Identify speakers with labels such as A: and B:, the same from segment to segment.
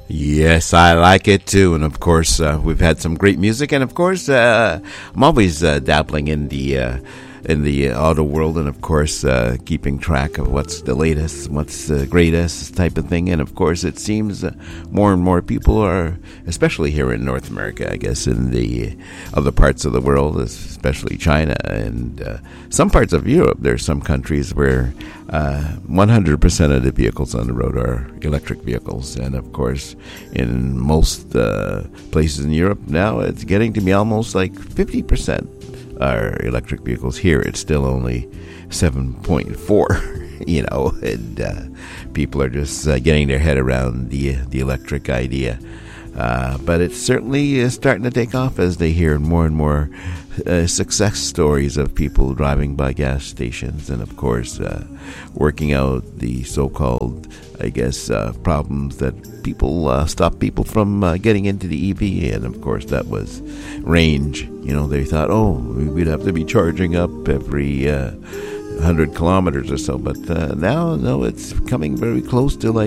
A: Yes, I like it too. And of course, we've had some great music. And of course, I'm always dabbling in the auto world, and of course, keeping track of what's the latest, what's the greatest type of thing. And of course, it seems more and more people are, especially here in North America, I guess, in the other parts of the world, especially China and some parts of Europe. There's some countries where 100% of the vehicles on the road are electric vehicles. And of course, in most places in Europe now, it's getting to be almost like 50% are electric vehicles. Here it's still only 7.4, and people are just getting their head around the electric idea. But it's certainly starting to take off as they hear more and more success stories of people driving by gas stations, and of course working out the so-called, problems that stop people from getting into the EV. And of course that was range. They thought, we'd have to be charging up every 100 kilometers or so, but now, no, it's coming very close to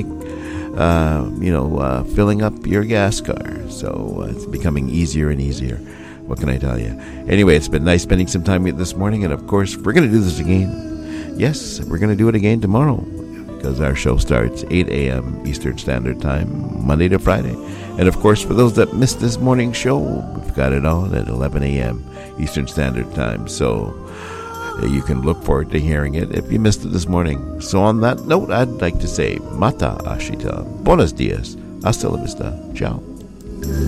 A: filling up your gas car. So it's becoming easier and easier. What can I tell you? Anyway, it's been nice spending some time with you this morning, and of course, we're going to do this again. Yes, we're going to do it again tomorrow, because our show starts 8 a.m. Eastern Standard Time, Monday to Friday. And of course, for those that missed this morning's show, we've got it on at 11 a.m. Eastern Standard Time. So you can look forward to hearing it if you missed it this morning. So on that note, I'd like to say, Mata Ashita, Buenos dias, hasta la vista, ciao.